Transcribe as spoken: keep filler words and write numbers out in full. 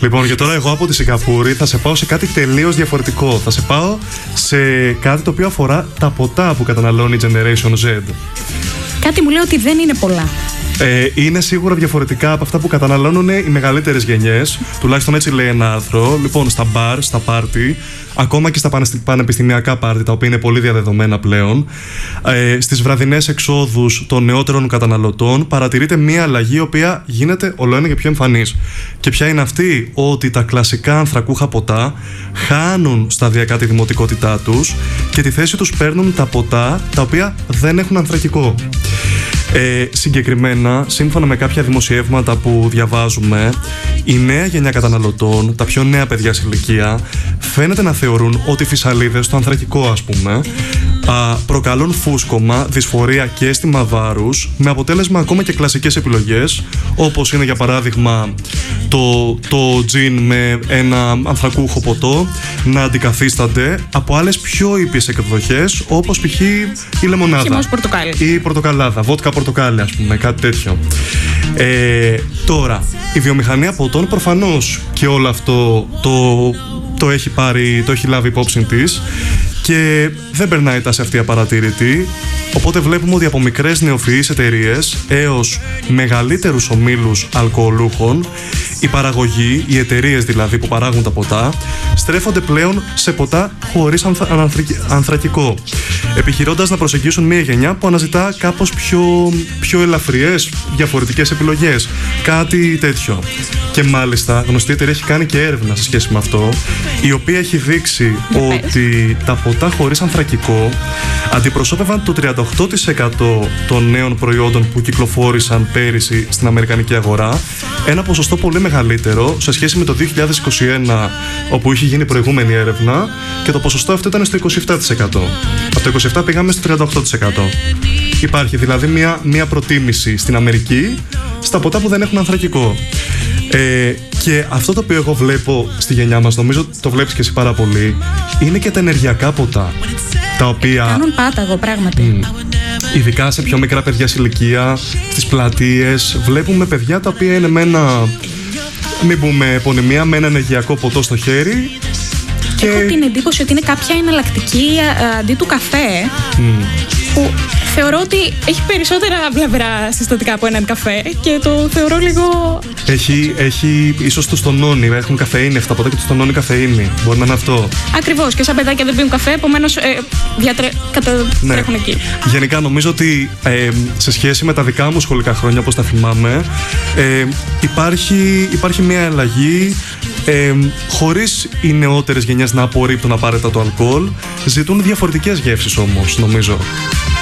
Λοιπόν, και τώρα εγώ από τη Σιγκαπούρη θα σε πάω σε κάτι τελείως διαφορετικό. Θα σε πάω σε κάτι το οποίο αφορά τα ποτά που καταναλώνει η Generation Z. Κάτι μου λέει ότι δεν είναι πολλά. Ε, είναι σίγουρα διαφορετικά από αυτά που καταναλώνουν οι μεγαλύτερες γενιές. Τουλάχιστον έτσι λέει ένα άρθρο. Λοιπόν, στα μπαρ, στα πάρτι, ακόμα και στα πανεπιστημιακά πάρτι, τα οποία είναι πολύ διαδεδομένα πλέον, ε, στις βραδινές εξόδους των νεότερων καταναλωτών, παρατηρείται μία αλλαγή η οποία γίνεται ολοένα και πιο εμφανής. Και ποια είναι αυτή? Ότι τα κλασικά ανθρακούχα ποτά χάνουν σταδιακά τη δημοτικότητά τους και τη θέση τους παίρνουν τα ποτά τα οποία δεν έχουν ανθρακικό. Ε, συγκεκριμένα, σύμφωνα με κάποια δημοσιεύματα που διαβάζουμε, η νέα γενιά καταναλωτών, τα πιο νέα παιδιά σε ηλικία, φαίνεται να θεωρούν ότι οι φυσαλίδες, το ανθρακικό ας πούμε, α, προκαλούν φούσκωμα, δυσφορία και αίσθημα βάρους, με αποτέλεσμα ακόμα και κλασικές επιλογές, όπως είναι για παράδειγμα το, το τζιν με ένα ανθρακούχο ποτό, να αντικαθίστανται από άλλες πιο ήπιες εκδοχές, όπως π.χ. η λεμονάδα. Χυμός πορτοκάλι. Ή η πορτοκαλάδα, βότκα πορτοκάλι ας πούμε, κάτι τέτοιο. Ε, τώρα, η βιομηχανία ποτών προφανώς και όλο αυτό το, το, έχει πάρει, το έχει λάβει υπόψη της και δεν περνάει τα σε αυτή απαρατήρητη. Οπότε βλέπουμε ότι από μικρές νεοφυείς εταιρείες έως μεγαλύτερους ομίλους αλκοολούχων, η παραγωγή, οι εταιρείες δηλαδή που παράγουν τα ποτά, στρέφονται πλέον σε ποτά χωρίς ανθρα... ανθρακικό, επιχειρώντας να προσεγγίσουν μια γενιά που αναζητά κάπως πιο, πιο ελαφριές, διαφορετικές επιλογές, κάτι τέτοιο. Και μάλιστα γνωστή εταιρεία έχει κάνει και έρευνα σε σχέση με αυτό, η οποία έχει δείξει ότι τα ποτά χωρίς ανθρακικό αντιπροσώπευαν το τριάντα οκτώ τοις εκατό των νέων προϊόντων που κυκλοφόρησαν πέρυσι στην αμερικανική αγορά, ένα ποσοστό πολύ μεγαλύτερο σε σχέση με το δύο χιλιάδες είκοσι ένα, όπου είχε γίνει προηγούμενη έρευνα και το ποσοστό αυτό ήταν στο είκοσι επτά τοις εκατό. Από το είκοσι επτά πήγαμε στο τριάντα οκτώ τοις εκατό. Υπάρχει δηλαδή μια, μια προτίμηση στην Αμερική στα ποτά που δεν έχουν ανθρακικό. Ε, και αυτό το οποίο εγώ βλέπω στη γενιά μας, νομίζω το βλέπεις και εσύ πάρα πολύ, είναι και τα ενεργειακά ποτά, τα οποία κάνουν πάταγο πράγματι. Mm, ειδικά σε πιο μικρά παιδιά σε ηλικία, στις πλατείες, βλέπουμε παιδιά τα οποία είναι με ένα, μην πούμε επωνυμία, με ένα ενεργειακό ποτό στο χέρι. Και έχω την εντύπωση ότι είναι κάποια εναλλακτική αντί του καφέ, mm. που θεωρώ ότι έχει περισσότερα βλαβερά συστατικά από έναν καφέ και το θεωρώ λίγο... Έχει, έχει ίσως τους τονώνει, έχουν καφεΐνη αυτά, ποτέ και τους τονώνει καφεΐνη. Μπορεί να είναι αυτό. Ακριβώς, και σαν παιδάκια δεν πίνουν καφέ, επομένως ε, διατρέ... κατατρέχουν ναι. εκεί. Γενικά νομίζω ότι ε, σε σχέση με τα δικά μου σχολικά χρόνια, όπως τα θυμάμαι, ε, υπάρχει, υπάρχει μια αλλαγή. Ε, χωρίς οι νεότερες γενιές να απορρίπτουν απαραίτητα το αλκοόλ, ζητούν διαφορετικές γεύσεις όμως, νομίζω.